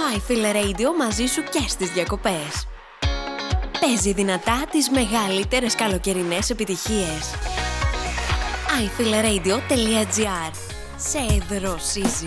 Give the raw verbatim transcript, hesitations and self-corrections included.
iFeel Radio μαζί σου και στις διακοπές. Παίζει δυνατά τις μεγαλύτερες καλοκαιρινές επιτυχίες. άι φιλ ρέιντιο τελεία τζι άρ. Σε δροσίζει.